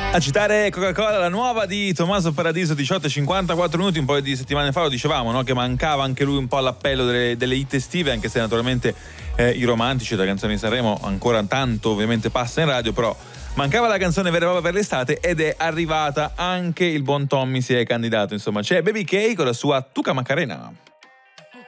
A citare Coca-Cola, la nuova di Tommaso Paradiso, 18:54 minuti. Un po' di settimane fa lo dicevamo, no? Che mancava anche lui un po' all'appello delle hit estive, anche se naturalmente i romantici da Canzoni di Sanremo ancora tanto ovviamente passa in radio, però mancava la canzone vera e propria per l'estate ed è arrivata. Anche il buon Tommy si è candidato, insomma. C'è Baby K con la sua Tuca Macarena.